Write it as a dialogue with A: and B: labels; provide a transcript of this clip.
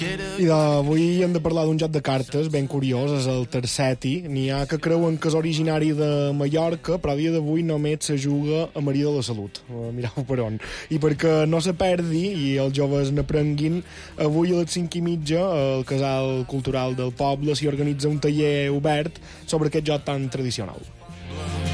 A: I avui hem de parlar d'un joc de cartes ben curiós, és el Terceti. N'hi ha que creuen que és originari de Mallorca, però a dia d'avui només se juga a Maria de la Salut. Mireu per on. I perquè no se perdi i els joves n'aprenguin, avui a les 5:30 al Casal Cultural del Poble s'hi organitza un taller obert sobre aquest joc tan tradicional.